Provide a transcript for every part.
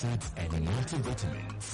carbohydrates and multivitamins.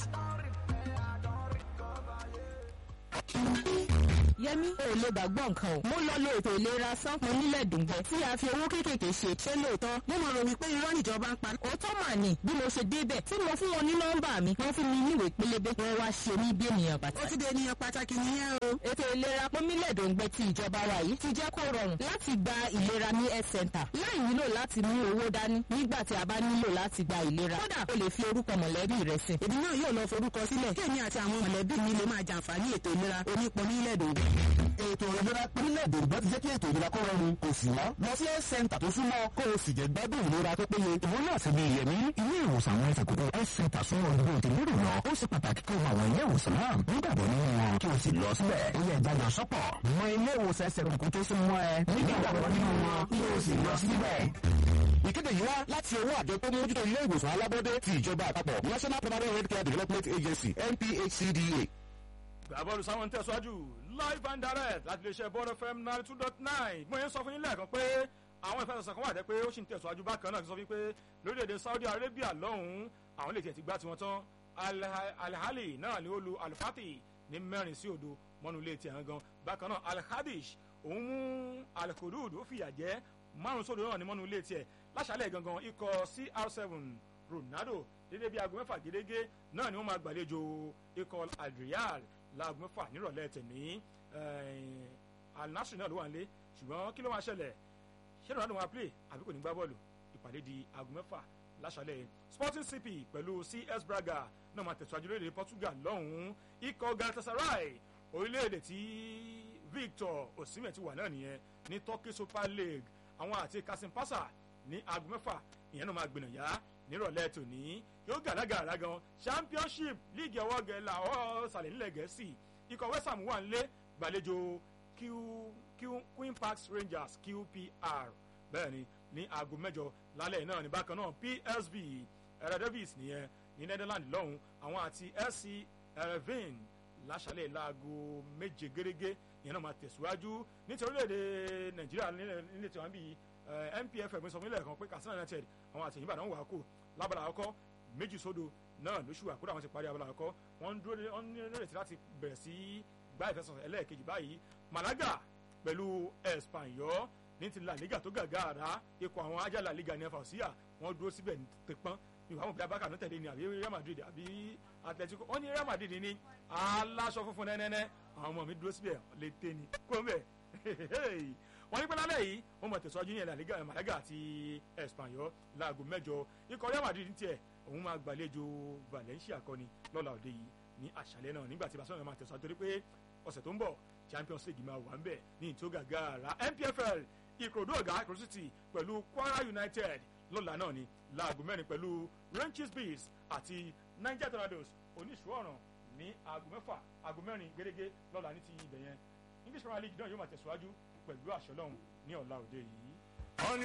Yẹmí ò lè gbàgbọ́ nǹkan o. Mo lọ lo ètò ìlera sánpọn nílẹ̀ dùngbẹ́ tí a fi owó kéékèèké ṣe. Ṣé lóòótọ́? Mo mọ̀ rò wípé irọ́ níjọba ń pa. Òótọ́ mà ní bí mo ṣe débẹ̀ tí mo fún wọn ní nọ́mbà mi. Wọ́n fún mi níwèé pélébé. Wọ́n wá ṣe mí bí ènìyàn pàtàkì. Ó ti di ènìyàn pàtàkì nìyẹn o. Ètò ìlera pọ́nmílẹ̀ dùngbẹ́ ti ìjọba wa yìí ti jẹ́ kó rọrùn láti gba ìlera ní health center. Láì nílò láti mú owó dání nígbà tí a bá nílò láti gba ìlera. Kódà o lè fi orúkọ mọ̀lẹ́bí rẹ sí. Èmi náà yóò lọ forúkọ sílẹ̀ kí èmi àti àwọn mọ̀lẹ́bí mi lè máa jàǹfààní ètò ìlera onípọnmílẹ̀ dùngbẹ́. Ètò ìlera pínlẹ̀ Yorùbá ti jẹ́ kí ètò ìlera kó rọrùn kò sí wá. Lọ sí health center tó súnmọ́ kó o sì jẹ́ gbádùn ìlera tó péye. Ìwọ náà sì ní Yẹmí. Ilé ìwòsàn àwọn ẹsẹ̀ kòkó health center súnmọ́ ìdúró ti lérò lọ. Ó ṣe pàtàkì kí o mọ àwọn ilé ìwòsàn náà nígbàgbọ́ nínú wọn kí o sì lọ síbẹ̀. Ó yẹ ìdájọ́ sọ́pọ̀. Mọ ilé ìwòsàn ẹsẹ̀ kòkó tó súnmọ́ ẹ nígbàgbọ́ nínú wọn kí o sì lọ síbẹ̀. Ìkéde yìí wá láti ọwọ́ àjọ tó mójútó ilé ìwòsàn alábọ́dé ti ìjọba àpapọ̀ National Primary Healthcare Development Agency NPHCDA. Gbàbọ́ọ̀lù sáwọn tẹ̀síwájú live and direct láti lè ṣe Bond FM 92.9. mo yẹn sọ fún yín lẹ́ẹ̀kan pé àwọn ìfẹsẹ̀sọ̀ kan wà jẹ́ pé ó sì ń tẹ̀síwájú bákan náà sọ wípé lórílẹ̀‐èdè Saudi Arabia lọ́hùn-ún àwọn lè tiẹ̀ ti gbá tiwọn tán. Al-Ahly náà ni ó lu Al-Fatih ní 4-0 mọ́nú ilé tiẹ̀ hàn gan. Bákan náà Al-Hadish òun mú Al-Qudud ó fìyà jẹ́ 5-0 náà ní mọ́nú ilé tiẹ̀. Láṣálẹ̀ gangan ikọ̀ CR7 Ronaldo dédé bí aago 6 gẹ́gẹ́ náà ni wọ́n máa gbàlejò ikọ̀ Al-Riyal láago 6 nírọ̀lẹ́ tẹ̀ní. Al-Nassr náà ló wà nílé ṣùgbọ́n kí ló máa ṣẹlẹ̀ ṣé Ronaldo máa play àbí kò ní gbá bọ́ọ̀lù ìpàdé di aago 6 láṣálẹ̀. Sporting CP pẹ̀lú CS Braga náà máa tẹ̀síwájú lórílẹ̀ Portugal lọ́hùn-ún. Ikọ̀ Galatasaray orílẹ̀-èdè tí Victor Osimhen ti wà náà nìyẹn ní Turkey Super League àwọn àti Kasim Pasa ní aago 6 ìyẹn náà máa gbìnà yá nírọ̀lẹ́ tòní. Yóò gàdágàrá gan Championship League ọwọ́ gẹ̀ẹ́lá ọ̀ sàlẹ̀ nílẹ̀ Gẹ̀ẹ́sì. Ikọ̀ West Ham wà nílé gbàlejò Queen Parks Rangers QPR bẹ́ẹ̀ ni ní aago 8 lálẹ́ náà ní bákan náà PSV Davis nìyẹn ní Netherlands lọ́hùn àwọn àti SC Erevin láṣálẹ̀ láago 7 gẹ́gẹ́ ìyẹn náà máa tẹ̀síwájú nítorí orílẹ̀-èdè Nàìjíríà nílé tí wọ́n bí NPFL sọ fún ilé ẹ̀kan pé Katsina United àwọn àtẹ̀yìn Ìbàdàn wà kó lábàlá àkọ́kọ́ 2-0 náà lóṣù àkúrò àwọn ti parí abala àkọ́kọ́ wọ́n ní ìrètí láti bẹ̀rẹ̀ sí gbá ìfẹsẹ̀sọ̀ ẹlẹ́ẹ̀kejì báyìí. Malaga pẹ̀lú Espanyol ní ti La Liga tó gàgàrà ikọ̀ àwọn ajá La Liga ní ẹ̀fọ̀síyà wọ́n dúró síbẹ̀ tẹpọ́n ìwà àwọn Abubakar ló tẹ̀lé ní àbí Real Madrid àbí Atletico wọ́n ní Real Madrid ní aláṣọ funfun nẹ́nẹ́nẹ́ àwọn ọmọ mi dúró síbẹ̀ létè ní kó ń bẹ̀ wọ́n ní pé lálẹ́ yìí wọ́n mọ̀ tẹ̀síwájú ní La Liga Malaga àti Espanyol láago 8 ikọ̀ Real Madrid ní tiẹ̀ òun máa gbàlejò Valencia kọ́ni lọ́la òde yìí ní àṣálẹ́ náà nígbà tí Barcelona máa tẹ̀síwájú torí pé ọ̀sẹ̀ tó ń bọ̀ Champions League máa wà ń bẹ̀ ní ìtógàgàrà NPFL Ìkòròdú ọ̀gá Ìkòròdú City pẹ̀lú Kwara United lọ́la náà ni láago 4 pẹ̀lú Ranches Bees àti Niger Tornadoes oníṣòwòrán ní aago 6 aago 4 gẹ́gẹ́ lọ́la ní ti ibẹ̀ yẹn English Premier League náà yóò máa tẹ̀síwájú pẹ̀lú àṣẹ Ọlọ́run ní ọ̀la òde yìí.